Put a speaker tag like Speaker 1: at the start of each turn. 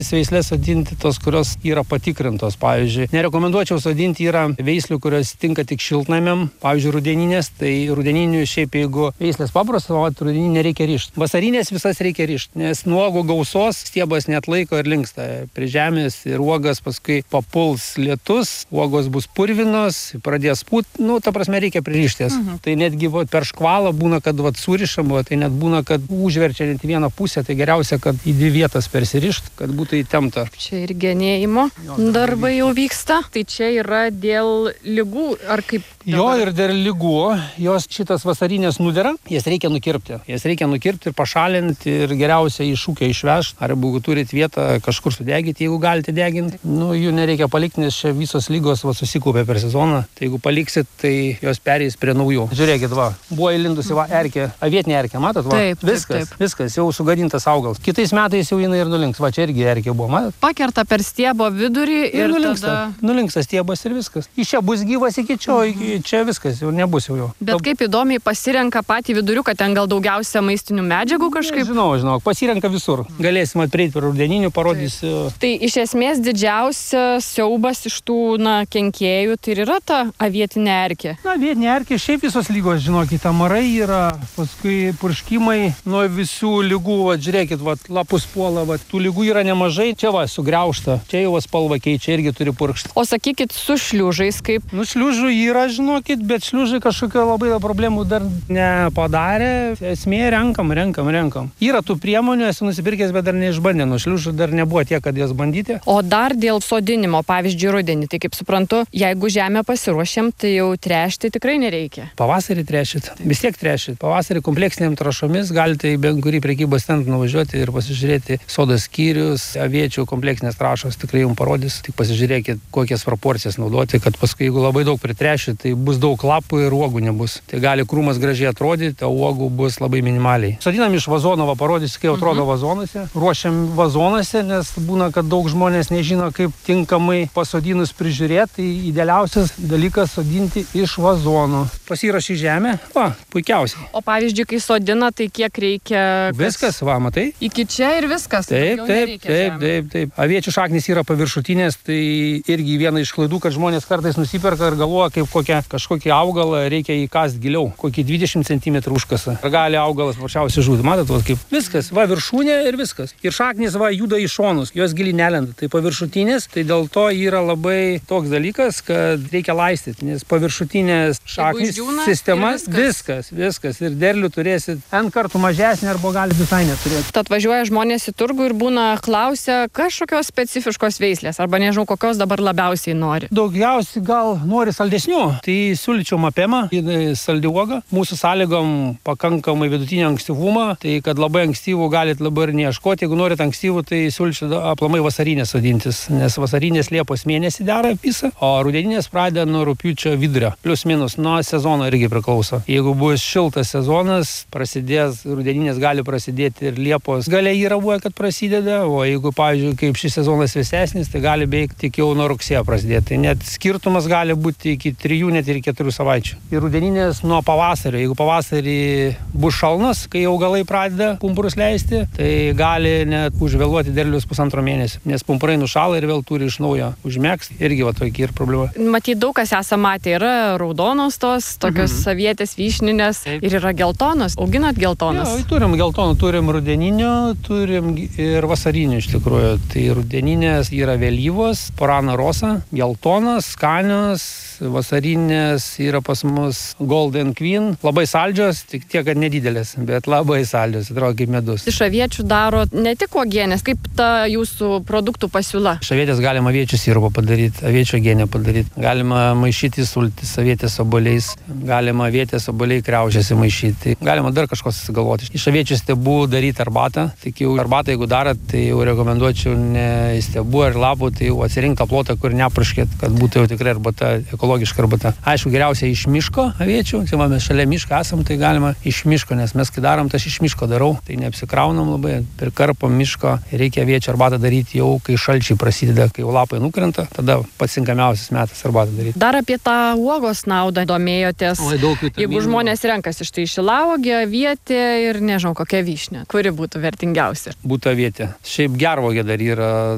Speaker 1: Veislės sodinti tos, kurios yra patikrintos. Pavyzdžiui, nerekomenduočiau sodinti yra veislių, kurios tinka tik šiltnamiam, pavyzdžiui, rudeninės. Tai rudeninių šiaip jeigu veislės paprastos, o rudeninį nereikia rišti. Vasarinės visas reikia rišti, nes nuo uogų gausos stiebas neatlaiko ir linksta prie žemės ir uogas paskui papuls lietus, uogos bus purvinos, pradės pūt, ta prasme reikia pririštis. Tai netgi per škvalą būna, kad surišam, tai net būna, kad užverčia net vieną pusę, tai geriausia, kad į dvi vietas persirišt, kad būtų įtempta.
Speaker 2: Čia ir genėjimo darbai jau vyksta. Tai čia yra dėl ligų, ar kaip?
Speaker 1: Jo, ir dėl ligų, jos šitas vasarinės nudera, jas reikia nukirpti. Jas reikia nukirpti ir pašalinti ir geriausia iš ūkio išvežti. Arba jeigu turit vietą kažkur sudegyti, jeigu galite deginti. Jų nereikia palikti, nes čia visos lygos susikaupė per sezoną. Tai jeigu paliksit, tai jos pereis prie naujų. Žiūrėkit, buvo įlindusi erkė, avietinė erkė, matot?
Speaker 2: Taip,
Speaker 1: viskas, jau sugadintas augalas. Kitais metais jau jinai ir nulinks. Čia irgi erkė buvo, matot?
Speaker 2: Pakerta per stiebo vidurį ir
Speaker 1: nulinksta stiebas ir viskas. Iš čia bus gyvas iki čia viskas, jau nebus jau.
Speaker 2: Bet kaip įdomiai pasirenka patį viduriuką, ten gal daugiausia maistinių medžiagų kažkaip?
Speaker 1: Žinau, pasirenka visur. Galėsim atprieiti per rudeninių, parodysiu.
Speaker 2: Tai iš esmės didžiausias siaubas iš tų, kenkėjų, tai yra ta avietinė erkė.
Speaker 1: Avietinė erkė, šiaip visos lygos, žinokit, amarai yra, paskui purškimai nuo visų lygų, žiūrėkit, lapus puola, tų lygų yra nemažai, čia sugriaužta, čia jau spalva keičia, irgi turi purkšti.
Speaker 2: O sakykit, su šliužais kaip?
Speaker 1: Šliužų yra, žinokit, bet šliužai kažkokio labai problemų dar nepadarė. Esmė renkam. Yra tų priemonių, esu nusipirkęs, bet dar neišbandė. Šliužų dar nebuvo tiek, kad jas bandyti.
Speaker 2: O dar dėl sodinimo, pavyzdžiui, rudenį, tai kaip suprantu, jeigu žemę pasiruošiam, tai jau tręšti tikrai nereikia.
Speaker 1: Pavasarį tręšit. Vis tiek tręšit. Pavasarį kompleksinėm trąšomis galite į bet kurį prekybos centrą nuvažiuoti ir pasižiūrėti sodos skyrius, aviečių kompleksinės trąšos tikrai jums parodys. Tik pasižiūrėkit, kokias proporcijas naudoti, kad paskui, jeigu labai daug pritręšit, tai bus daug lapų ir uogų nebus. Tai gali krūmas gražiai atrodyti, o uogų bus labai minimaliai. Sodinam iš vazono, parodysiu, kaip atrodo vazonuose. Ruošiam vazonuose, nes būna, kad daug žmonės nežino, kaip tinkamai pasodinus prižiūrėti. Tai idealiausias dalykas sodinti iš vazonų. Pasirašy žemę, puikiausiai.
Speaker 2: O pavyzdžiui, kai sodina, tai kiek reikia?
Speaker 1: Viskas, matai?
Speaker 2: Iki čia ir viskas.
Speaker 1: Taip. Aviečių šaknys yra paviršutinės, tai irgi viena iš klaidų, kad žmonės kartais nusiperka ir galvoja, kaip kažkokį augalą reikia įkast giliau, kokį 20 cm užkasa. Ar gali augalas paprasčiausiai žūti, matot, kaip viskas, viršūnė ir viskas. Ir šaknys juda į šonus, jos giliai nelenda. Tai paviršutinės, tai dėl to yra labai toks dalykas, kad reikia laistyti, nes paviršutinės šaknys sistema viskas. Ir derlių turėsit N kartų mažesnį arba gali visai neturėti.
Speaker 2: Tad važiuoja žmonės į turgų ir klausia kažkokios specifiškos veislės, arba nežinau, kokios dabar labiausiai nori.
Speaker 1: Daugiausiai gal nori saldesnių, tai siūlyčiau mapemą, saldi uoga. Mūsų sąlygom pakankamai vidutinio ankstyvumą, tai kad labai ankstyvų galit labai ir neieškoti. Jeigu norit ankstyvų, tai siūlyčiau aplamai vasarinės sodintis, nes vasarinės Liepos mėnesį dera visą, o rudeninės pradeda nuo rugpjūčio vidurio. Plius minus, nuo sezono irgi priklauso. Jeigu bus šiltas sezonas, prasidės, rudeninės gali prasidėti ir Liepos gale yra buvę, kad prasideda, o jeigu, pavyzdžiui, kaip šis sezonas vėsesnis, tai gali beveik tik jau nuo rugsėjo prasidėti. Tai net skirtumas gali būti iki 3, net ir 4 savaičių. Ir rudeninės nuo pavasario. Jeigu pavasarį bus šalnas, kai augalai pradeda pumpurus leisti, tai gali net užvėluoti derlius 1,5 mėnesio, nes pumpurai nušąla ir vėl turi iš naujo užmegzti. Irgi tokia ir problema.
Speaker 2: Matyt, daug kas esame matę, yra raudonos tos, tokios avietės vyšninės. Taip. Ir yra geltonos. Auginat geltonas?
Speaker 1: Jo, turim geltonų, turim rudeninio, turim ir vasarinių iš tikrųjų. Tai rudeninės yra vėlyvos, Porana rosa, geltonos, skanios, vasarinės yra pas mus Golden Queen, labai saldžios, tik tiek, kad nedidelės, bet labai saldžios, atrodo kaip medus.
Speaker 2: Iš aviečių daro ne tik uogienės, kaip ta jūsų produktų pasiūla?
Speaker 1: Iš avietės galima aviečių sirupą padaryti, aviečio uogienę padaryti, galima maišyti sultis avietės obuoliais, galima avietės obuoliai kriaušėse maišyti, galima dar kažko susigalvoti. Iš aviečių stiebų daryti arbatą, tik jau arbatą, jeigu darot, tai jau rekomenduočiau ne stiebų ar lapų, tai jau atsirinkti plotą, kur nepraškėt, kad būtų jau tikrai arbata, ekologiška arbata. Aišku, geriausia iš miško aviečių, tai mes šalia miško esam, tai galima iš miško, nes mes kai darom, tai aš iš miško darau, tai neapsikraunam labai, prikarpom miško, reikia aviečių arbatą daryti jau, kai šalčiai prasideda, kai jau lapai nukrenta, tada pats tinkamiausias metas arbatą daryti.
Speaker 2: Dar apie tą uogos naudą domėjotės. Jeigu žmonės renkasi štai šilauogė, avietė ir nežinau kokia vyšnė, kuri būtų vertingiausia?
Speaker 1: Būtų avietė. Šiaip gervuogė dar yra